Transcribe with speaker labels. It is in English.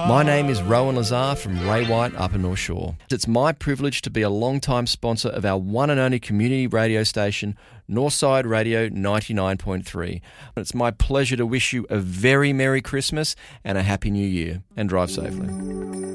Speaker 1: My name is Rowan Lazar from Ray White, Upper North Shore. It's my privilege to be a long-time sponsor of our one and only community radio station, Northside Radio 99.3. It's my pleasure to wish you a very Merry Christmas and a Happy New Year, and drive safely.